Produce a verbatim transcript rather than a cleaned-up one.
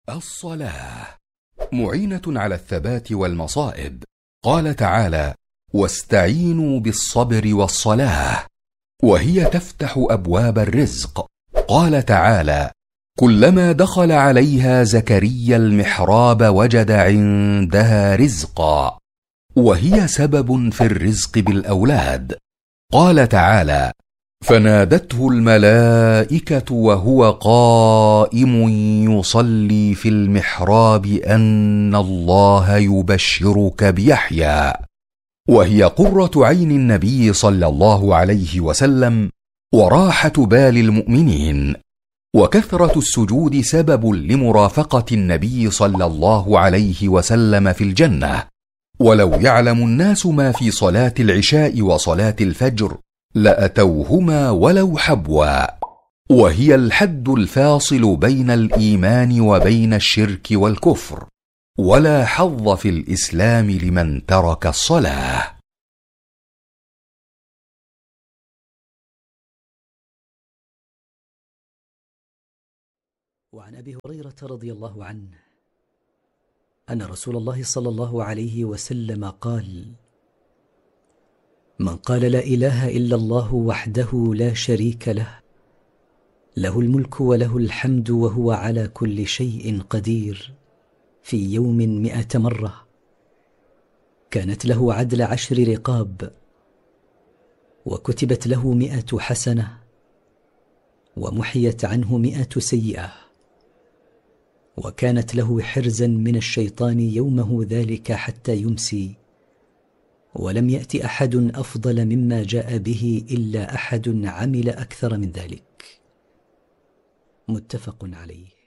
الصلاة معينة على الثبات والمصائب. قال تعالى: واستعينوا بالصبر والصلاة، وهي تفتح أبواب الرزق. قال تعالى: كلما دخل عليها زكريا المحراب وجد عندها رزقا، وهي سبب في الرزق بالأولاد. قال تعالى: فنادته الملائكة وهو قائم يصلي في المحراب أن الله يبشرك بيحيى، وهي قرة عين النبي صلى الله عليه وسلم وراحة بال المؤمنين. وكثرة السجود سبب لمرافقة النبي صلى الله عليه وسلم في الجنة. ولو يعلم الناس ما في صلاة العشاء وصلاة الفجر لأتوهما ولو حبوا، وهي الحد الفاصل بين الإيمان وبين الشرك والكفر، ولا حظ في الإسلام لمن ترك الصلاة. وعن أبي هريرة رضي الله عنه أن رسول الله صلى الله عليه وسلم قال: من قال لا إله إلا الله وحده لا شريك له، له الملك وله الحمد وهو على كل شيء قدير، في يوم مئة مرة، كانت له عدل عشر رقاب، وكتبت له مئة حسنة، ومحيت عنه مئة سيئة، وكانت له حرزا من الشيطان يومه ذلك حتى يمسي، ولم يأت أحد أفضل مما جاء به إلا أحد عمل أكثر من ذلك. متفق عليه.